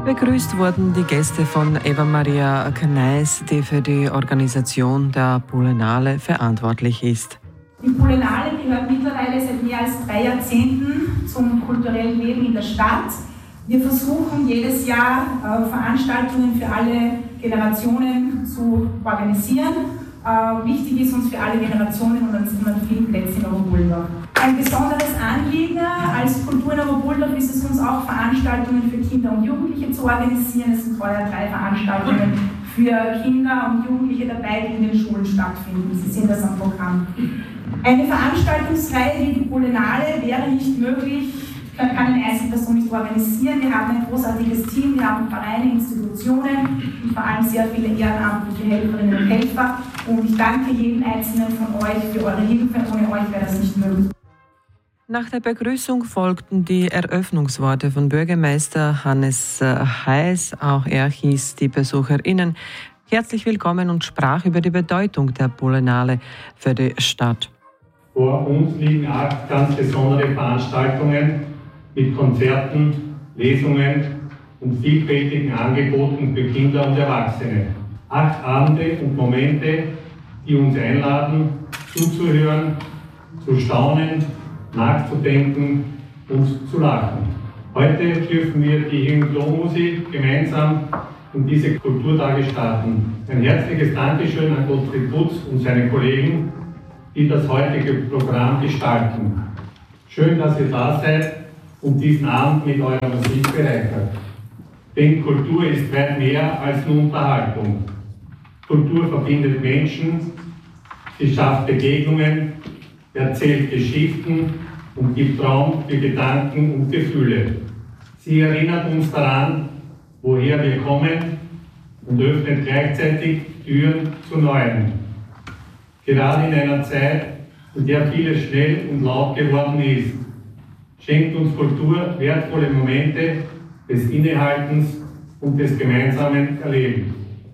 Begrüßt wurden die Gäste von Eva Maria Kneis, die für die Organisation der Pollenale verantwortlich ist. Die Pollenale gehört mittlerweile seit mehr als 3 Jahrzehnten zum kulturellen Leben in der Stadt. Wir versuchen jedes Jahr Veranstaltungen für alle Generationen zu organisieren. Wichtig ist uns für alle Generationen und dann sind wir an vielen Plätzen in Oberbuldorf. Ein besonderes Anliegen als Kultur in Oberbuldorf ist es uns auch, Veranstaltungen für Kinder und Jugendliche zu organisieren. Es sind heuer 3 Veranstaltungen für Kinder und Jugendliche dabei, die in den Schulen stattfinden. Sie sehen das am Programm. Eine Veranstaltungsreihe wie die Pollenale wäre nicht möglich, kann eine Einzelperson nicht organisieren. Wir haben ein großartiges Team, wir haben Vereine, Institutionen und vor allem sehr viele ehrenamtliche Helferinnen und Helfer. Und ich danke jedem Einzelnen von euch für eure Hilfe. Ohne euch wäre das nicht möglich. Nach der Begrüßung folgten die Eröffnungsworte von Bürgermeister Hannes Heiß. Auch er hieß die BesucherInnen herzlich willkommen und sprach über die Bedeutung der Pollenale für die Stadt. Vor uns liegen 8 ganz besondere Veranstaltungen mit Konzerten, Lesungen und vielfältigen Angeboten für Kinder und Erwachsene. 8 Abende und Momente, die uns einladen, zuzuhören, zu staunen, nachzudenken und zu lachen. Heute dürfen wir die Hymn-Musik gemeinsam in diese Kulturtage starten. Ein herzliches Dankeschön an Gottfried Putz und seine Kollegen, die das heutige Programm gestalten. Schön, dass ihr da seid und diesen Abend mit eurer Musik bereichert. Denn Kultur ist weit mehr als nur Unterhaltung. Kultur verbindet Menschen, sie schafft Begegnungen, erzählt Geschichten und gibt Raum für Gedanken und Gefühle. Sie erinnert uns daran, woher wir kommen und öffnet gleichzeitig Türen zu Neuem. Gerade in einer Zeit, in der vieles schnell und laut geworden ist, schenkt uns Kultur wertvolle Momente des Innehaltens und des gemeinsamen Erlebens.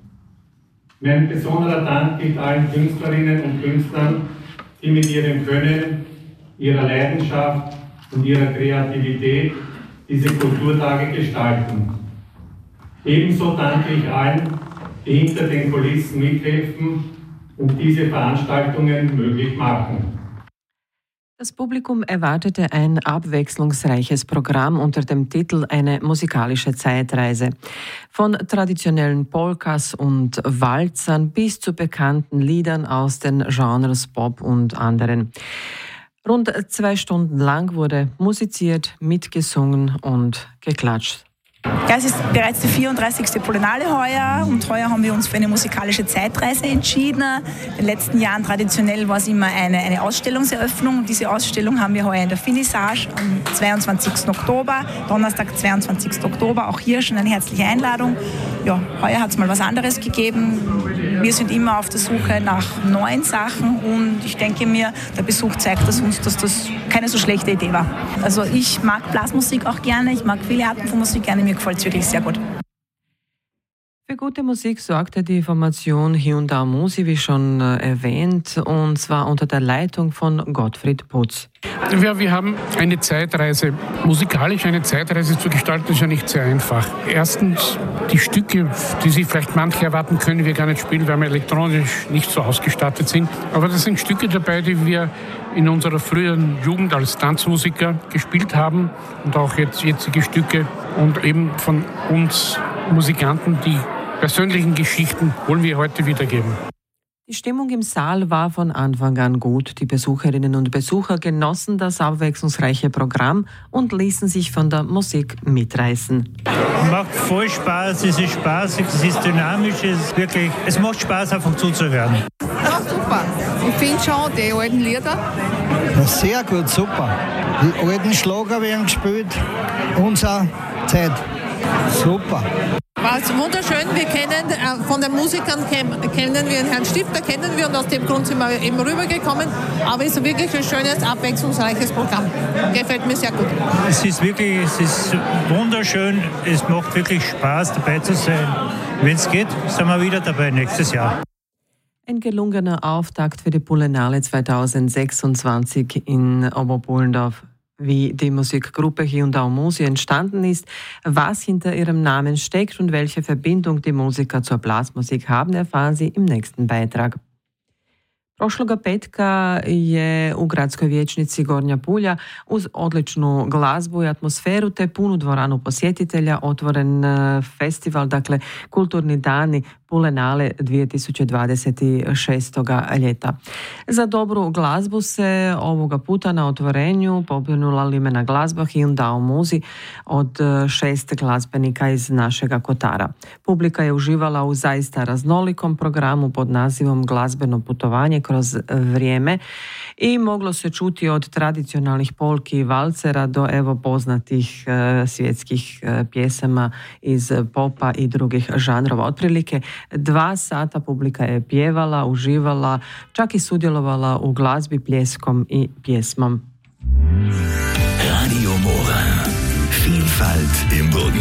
Mein besonderer Dank gilt allen Künstlerinnen und Künstlern, die mit ihrem Können, ihrer Leidenschaft und ihrer Kreativität diese Kulturtage gestalten. Ebenso danke ich allen, die hinter den Kulissen mithelfen und diese Veranstaltungen möglich machen. Das Publikum erwartete ein abwechslungsreiches Programm unter dem Titel Eine musikalische Zeitreise. Von traditionellen Polkas und Walzern bis zu bekannten Liedern aus den Genres Pop und anderen. Rund 2 Stunden lang wurde musiziert, mitgesungen und geklatscht. Ja, es ist bereits die 34. Pollenale heuer und heuer haben wir uns für eine musikalische Zeitreise entschieden. In den letzten Jahren traditionell war es immer eine Ausstellungseröffnung und diese Ausstellung haben wir heuer in der Finissage am 22. Oktober, Donnerstag, 22. Oktober, auch hier schon eine herzliche Einladung. Ja, heuer hat es mal was anderes gegeben. Wir sind immer auf der Suche nach neuen Sachen und ich denke mir, der Besuch zeigt uns, dass das keine so schlechte Idee war. Also ich mag Blasmusik auch gerne, ich mag viele Arten von Musik gerne, mir gefällt es wirklich sehr gut. Für gute Musik sorgte die Formation Hyundai Musi, wie schon erwähnt, und zwar unter der Leitung von Gottfried Putz. Ja, wir haben eine Zeitreise. Musikalisch eine Zeitreise zu gestalten, ist ja nicht sehr einfach. Erstens, die Stücke, die sich vielleicht manche erwarten, können wir gar nicht spielen, weil wir elektronisch nicht so ausgestattet sind. Aber das sind Stücke dabei, die wir in unserer früheren Jugend als Tanzmusiker gespielt haben und auch jetzige Stücke. Und eben von uns Musikanten, die persönlichen Geschichten wollen wir heute wiedergeben. Die Stimmung im Saal war von Anfang an gut. Die Besucherinnen und Besucher genossen das abwechslungsreiche Programm und ließen sich von der Musik mitreißen. Macht voll Spaß, es ist spaßig, es ist dynamisch, es macht Spaß, einfach zuzuhören. Ja, super. Ich finde schon die alten Lieder. Ja, sehr gut, super. Die alten Schlager werden gespielt, unsere Zeit. Super. War es wunderschön. Wir kennen von den Musikern kennen wir den Herrn Stifter, kennen wir und aus dem Grund sind wir eben rübergekommen. Aber es ist wirklich ein schönes, abwechslungsreiches Programm. Gefällt mir sehr gut. Es ist wunderschön. Es macht wirklich Spaß, dabei zu sein. Wenn es geht, sind wir wieder dabei nächstes Jahr. Ein gelungener Auftakt für die Pollenale 2026 in Oberbullendorf. wie die Musikgruppe Hyundai Musi entstanden ist, was hinter ihrem Namen steckt und welche Verbindung die Musiker zur Blasmusik haben, erfahren Sie im nächsten Beitrag. Prošloga petka je u gradskoj vijećnici Gornja Pulja uz odličnu glazbu i atmosferu te punu dvoranu posjetitelja otvoren festival, dakle Kulturni dani Pulenale 2026. ljeta. Za dobru glazbu se ovoga puta na otvorenju pobrinula limena glazba Hyundai Musi od 6 glazbenika iz našega Kotara. Publika je uživala u zaista raznolikom programu pod nazivom Glazbeno putovanje kroz vrijeme i moglo se čuti od tradicionalnih polki i valcera do evo poznatih svjetskih pjesama iz popa i drugih žanrova. Otprilike 2 sata publika je pjevala, uživala, čak i sudjelovala u glazbi, pljeskom i pjesmom. Radio Mora. Vielfalt im Burgenland.